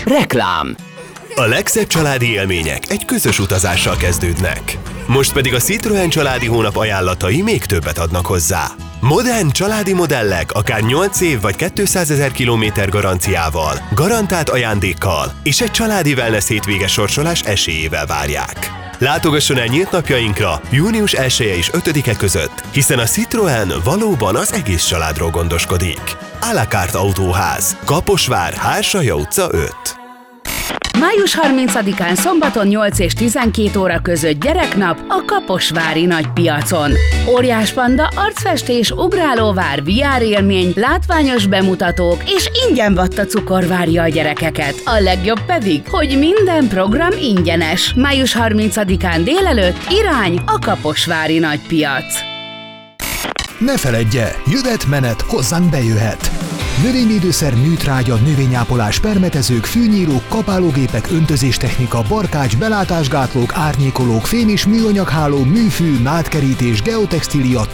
Reklám. A legszebb családi élmények egy közös utazással kezdődnek. Most pedig a Citroën családi hónap ajánlatai még többet adnak hozzá. Modern családi modellek akár 8 év vagy 200 000 kilométer garanciával, garantált ajándékkal és egy családi wellness hétvége sorsolás esélyével várják. Látogasson el nyílt napjainkra június 1-e és 5-e között, hiszen a Citroën valóban az egész családról gondoskodik. À la carte Autóház, Kaposvár, Hársalya utca 5. Május 30-án szombaton 8 és 12 óra között gyereknap a Kaposvári Nagypiacon. Óriás panda, arcfestés, ugrálóvár, VR élmény, látványos bemutatók és ingyen vatta cukor várja a gyerekeket. A legjobb pedig, hogy minden program ingyenes. Május 30-án délelőtt irány a Kaposvári Nagypiac. Ne feledje, jövet-menet hozzánk bejöhet! Növényvédőszer, műtrágya, növényápolás, permetezők, fűnyírók, kapálógépek, öntözéstechnika, barkács, belátásgátlók, árnyékolók, fém és műanyagháló, műfű, nádkerítés, geotextília,